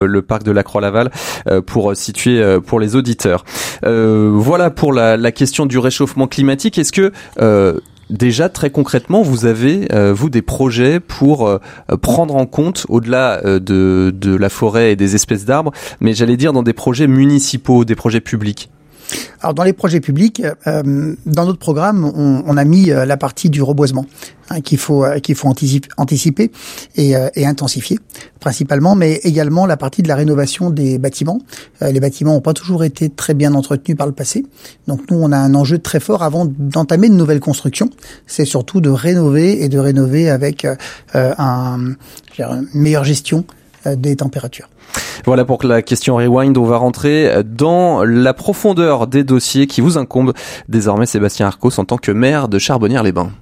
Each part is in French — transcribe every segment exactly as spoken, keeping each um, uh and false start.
le parc de la Croix-Laval euh, pour situer euh, pour les auditeurs. Euh, voilà pour la, la question du réchauffement climatique. Est-ce que euh, déjà très concrètement vous avez euh, vous des projets pour euh, prendre en compte au-delà euh, de, de la forêt et des espèces d'arbres, mais j'allais dire dans des projets municipaux, des projets publics? Alors dans les projets publics, euh, dans notre programme, on, on a mis euh, la partie du reboisement hein, qu'il faut euh, qu'il faut anticiper, anticiper et, euh, et intensifier principalement, mais également la partie de la rénovation des bâtiments. Euh, les bâtiments n'ont pas toujours été très bien entretenus par le passé, donc nous on a un enjeu très fort avant d'entamer de nouvelles constructions. C'est surtout de rénover et de rénover avec euh, un, une meilleure gestion euh, des températures. Voilà pour la question Rewind. On va rentrer dans la profondeur des dossiers qui vous incombent désormais, Sébastien Arcos, en tant que maire de Charbonnières-les-Bains.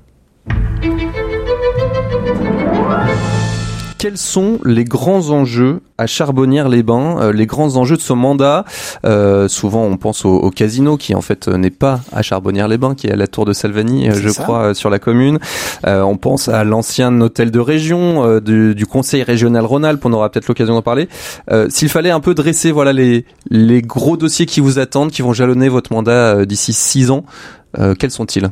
Quels sont les grands enjeux à Charbonnières-les-Bains, euh, les grands enjeux de ce mandat? euh, Souvent, on pense au, au casino qui, en fait, n'est pas à Charbonnières-les-Bains, qui est à la Tour de Salvani, euh, je ça. crois, euh, sur la commune. Euh, on pense à l'ancien hôtel de région euh, du, du Conseil régional Rhône-Alpes. On aura peut-être l'occasion d'en parler. Euh, s'il fallait un peu dresser, voilà, les, les gros dossiers qui vous attendent, qui vont jalonner votre mandat euh, d'ici six ans, euh, quels sont-ils?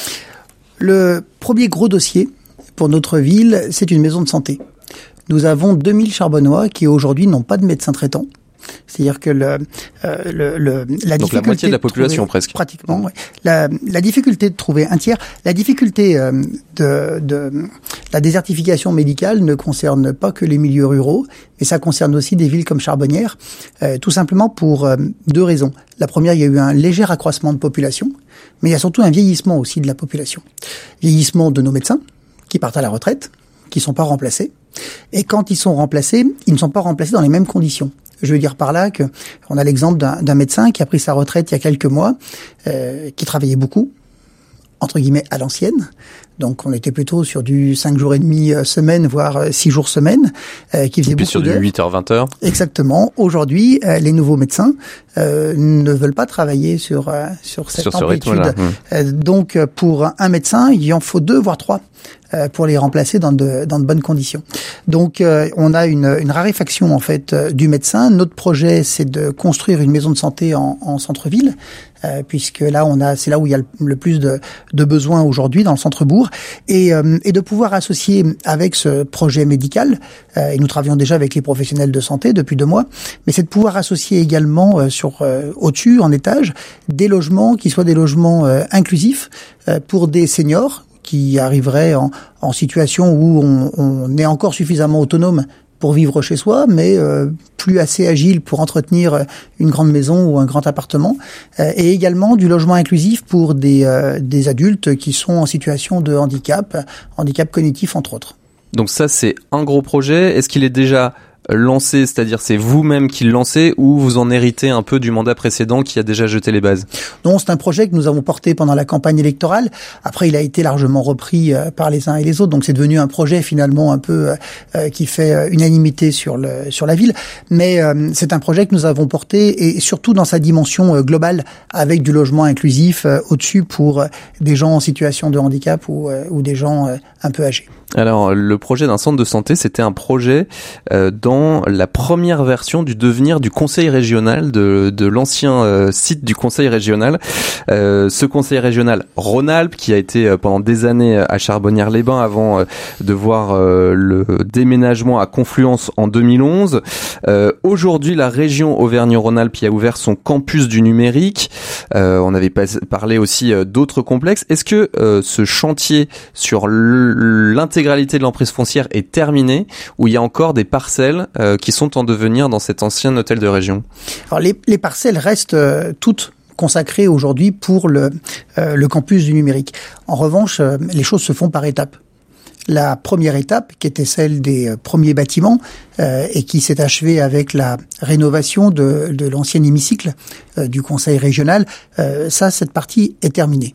Le premier gros dossier pour notre ville, c'est une maison de santé. Nous avons deux mille Charbonnois qui aujourd'hui n'ont pas de médecin traitant. C'est-à-dire que le, euh, le, le la donc difficulté la moitié de la population trouver, presque. Pratiquement, oui. La, la difficulté de trouver un tiers, la difficulté euh, de, de la désertification médicale ne concerne pas que les milieux ruraux, mais ça concerne aussi des villes comme Charbonnières, euh, tout simplement pour euh, deux raisons. La première, il y a eu un léger accroissement de population, mais il y a surtout un vieillissement aussi de la population. Vieillissement de nos médecins qui partent à la retraite, qui sont pas remplacés. Et quand ils sont remplacés, ils ne sont pas remplacés dans les mêmes conditions. Je veux dire par là que on a l'exemple d'un, d'un médecin qui a pris sa retraite il y a quelques mois, euh, qui travaillait beaucoup, entre guillemets à l'ancienne. Donc on était plutôt sur du cinq jours et demi euh, semaine, voire euh, six jours semaine, euh, qui faisait beaucoup sur d'heures. du huit heures vingt heures. Exactement. Aujourd'hui, euh, les nouveaux médecins euh, ne veulent pas travailler sur euh, sur cette sur amplitude. Ce rythme-là. Euh, donc pour un médecin, il en faut deux voire trois euh, pour les remplacer dans de dans de bonnes conditions. Donc euh, on a une une raréfaction en fait euh, du médecin. Notre projet, c'est de construire une maison de santé en, en centre-ville. Euh, puisque là on a c'est là où il y a le, le plus de, de besoins aujourd'hui dans le centre-bourg et, euh, et de pouvoir associer avec ce projet médical euh, et nous travaillons déjà avec les professionnels de santé depuis deux mois, mais c'est de pouvoir associer également euh, sur euh, au-dessus en étage des logements qui soient des logements euh, inclusifs euh, pour des seniors qui arriveraient en, en situation où on, on est encore suffisamment autonome pour vivre chez soi, mais euh, plus assez agile pour entretenir une grande maison ou un grand appartement, euh, et également du logement inclusif pour des, euh, des adultes qui sont en situation de handicap, handicap cognitif entre autres. Donc ça, c'est un gros projet. Est-ce qu'il est déjà lancé, c'est-à-dire c'est vous-même qui le lancez, ou vous en héritez un peu du mandat précédent qui a déjà jeté les bases? Non, c'est un projet que nous avons porté pendant la campagne électorale. Après, il a été largement repris euh, par les uns et les autres, donc c'est devenu un projet finalement un peu euh, qui fait euh, unanimité sur le sur la ville. Mais euh, c'est un projet que nous avons porté et surtout dans sa dimension euh, globale, avec du logement inclusif euh, au-dessus pour euh, des gens en situation de handicap ou euh, ou des gens euh, un peu âgés. Alors, le projet d'un centre de santé, c'était un projet euh, dans la première version du devenir du conseil régional, de, de l'ancien euh, site du conseil régional. Euh, ce conseil régional Rhône-Alpes, qui a été euh, pendant des années à Charbonnières-les-Bains avant euh, de voir euh, le déménagement à Confluence en deux mille onze. Euh, aujourd'hui, la région Auvergne-Rhône-Alpes y a ouvert son campus du numérique. Euh, on avait pas parlé aussi euh, d'autres complexes. Est-ce que euh, ce chantier sur l'intégration L'intégralité de l'emprise foncière est terminée, ou il y a encore des parcelles euh, qui sont en devenir dans cet ancien hôtel de région? Alors les, les parcelles restent euh, toutes consacrées aujourd'hui pour le, euh, le campus du numérique. En revanche, euh, les choses se font par étapes. La première étape, qui était celle des premiers bâtiments euh, et qui s'est achevée avec la rénovation de, de l'ancien hémicycle euh, du conseil régional, euh, ça, cette partie est terminée.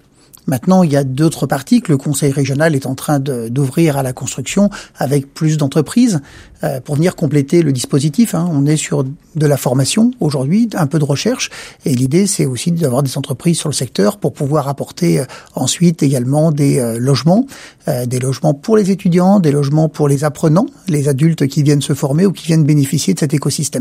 Maintenant, il y a d'autres parties que le conseil régional est en train de, d'ouvrir à la construction avec plus d'entreprises euh, pour venir compléter le dispositif. Hein. On est sur de la formation aujourd'hui, un peu de recherche, et l'idée c'est aussi d'avoir des entreprises sur le secteur pour pouvoir apporter euh, ensuite également des euh, logements, euh, des logements pour les étudiants, des logements pour les apprenants, les adultes qui viennent se former ou qui viennent bénéficier de cet écosystème.